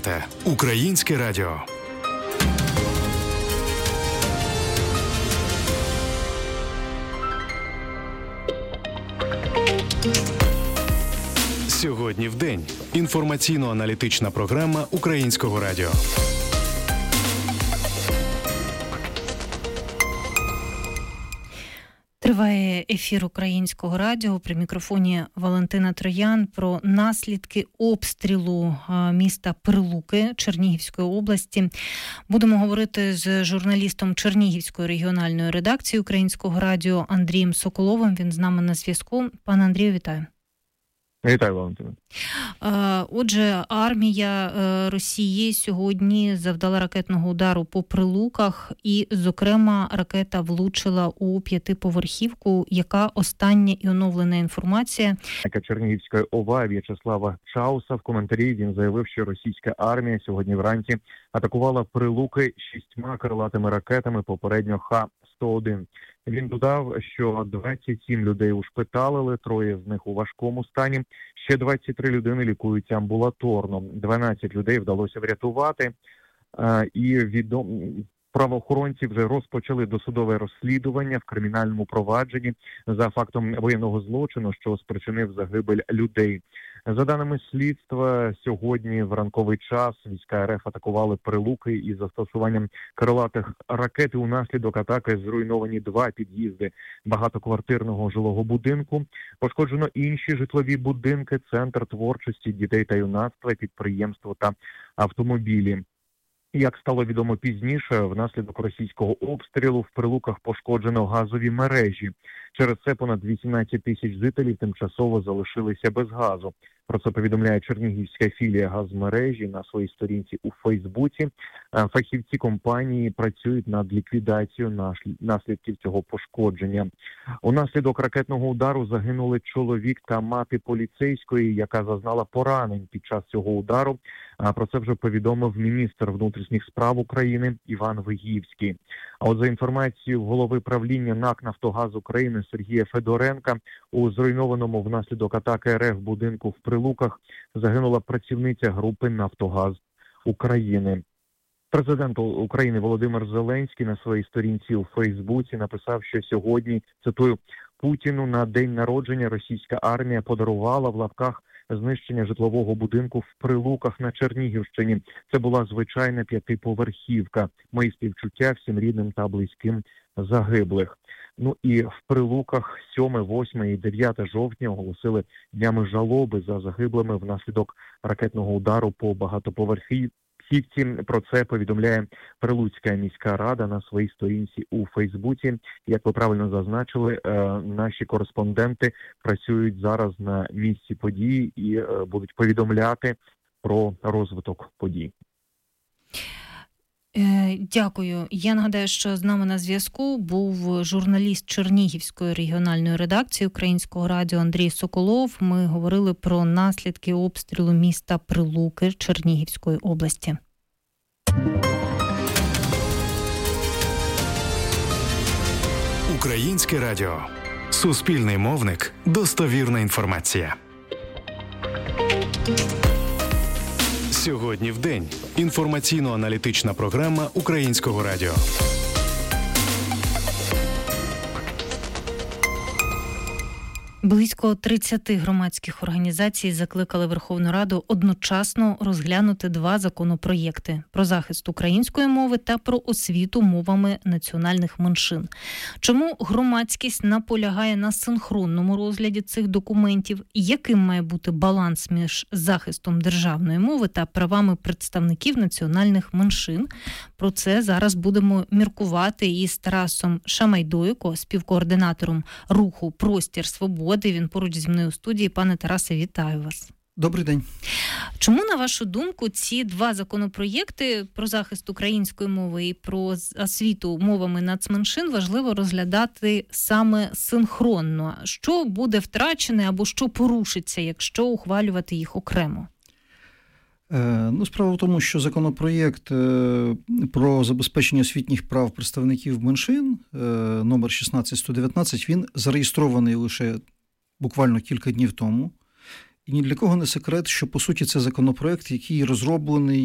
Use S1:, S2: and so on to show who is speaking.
S1: слухаєте Українське радіо. Сьогодні в день. Інформаційно-аналітична програма Українського радіо.
S2: Триває ефір Українського радіо. При мікрофоні Валентина Троян. Про наслідки обстрілу міста Прилуки Чернігівської області будемо говорити з журналістом Чернігівської регіональної редакції Українського радіо Андрієм Соколовим. Він з нами на зв'язку. Пане Андрію, вітаю.
S3: Вітаю, Валентина.
S2: Отже, армія Росії сьогодні завдала ракетного удару по Прилуках і, зокрема, ракета влучила у 5-поверхівку. Яка остання і оновлена інформація?
S3: Чернігівської ОВА В'ячеслава Чауса в коментарі він заявив, що російська армія сьогодні вранці атакувала Прилуки 6 крилатими ракетами, попередньо Х-101. Він додав, що 27 людей ушпиталили, 3 з них у важкому стані, ще 23 людини лікуються амбулаторно, 12 людей вдалося врятувати, і правоохоронці вже розпочали досудове розслідування в кримінальному провадженні за фактом воєнного злочину, що спричинив загибель людей. За даними слідства, сьогодні в ранковий час війська РФ атакували Прилуки із застосуванням крилатих ракет. Унаслідок атаки зруйновані 2 під'їзди багатоквартирного жилого будинку. Пошкоджено інші житлові будинки, центр творчості дітей та юнацтва, підприємство та автомобілі. Як стало відомо пізніше, внаслідок російського обстрілу в Прилуках пошкоджено газові мережі. Через це понад 18 тисяч жителів тимчасово залишилися без газу. Про це повідомляє чернігівська філія газмережі на своїй сторінці у Фейсбуці. Фахівці компанії працюють над ліквідацією наслідків цього пошкодження. Унаслідок ракетного удару загинули чоловік та мати поліцейської, яка зазнала поранень під час цього удару. Про це вже повідомив міністр внутрішніх справ України Іван Вигівський. А от за інформацією голови правління НАК «Нафтогаз України» Сергія Федоренка, у зруйнованому внаслідок атаки РФ будинку в Прилуках загинула працівниця групи «Нафтогаз України». Президент України Володимир Зеленський на своїй сторінці у Фейсбуці написав, що сьогодні, цитую, Путіну на день народження російська армія подарувала в лапках знищення житлового будинку в Прилуках на Чернігівщині. Це була звичайна 5-поверхівка. Мої співчуття всім рідним та близьким загиблих. Ну і в Прилуках 7, 8 і 9 жовтня оголосили днями жалоби за загиблими внаслідок ракетного удару по багатоповерхівці. Про це повідомляє Прилуцька міська рада на своїй сторінці у Фейсбуці. Як ви правильно зазначили, наші кореспонденти працюють зараз на місці події і будуть повідомляти про розвиток подій.
S2: Дякую. Я нагадаю, що з нами на зв'язку був журналіст Чернігівської регіональної редакції Українського радіо Андрій Соколов. Ми говорили про наслідки обстрілу міста Прилуки Чернігівської області.
S1: Українське радіо. Суспільний мовник. Достовірна інформація. Сьогодні в день. Інформаційно-аналітична програма Українського радіо.
S2: Близько 30 громадських організацій закликали Верховну Раду одночасно розглянути 2 законопроєкти про захист української мови та про освіту мовами національних меншин. Чому громадськість наполягає на синхронному розгляді цих документів? Яким має бути баланс між захистом державної мови та правами представників національних меншин? Про це зараз будемо міркувати із Тарасом Шамайдойко, співкоординатором руху «Простір свободи». Він поруч зі мною у студії. Пане Тарасе, вітаю вас.
S4: Добрий день.
S2: Чому, на вашу думку, ці 2 законопроєкти про захист української мови і про освіту мовами нацменшин важливо розглядати саме синхронно? Що буде втрачене або що порушиться, якщо ухвалювати їх окремо?
S4: Справа в тому, що законопроєкт про забезпечення освітніх прав представників меншин, номер 16119, він зареєстрований лише буквально кілька днів тому. І ні для кого не секрет, що, по суті, це законопроект, який розроблений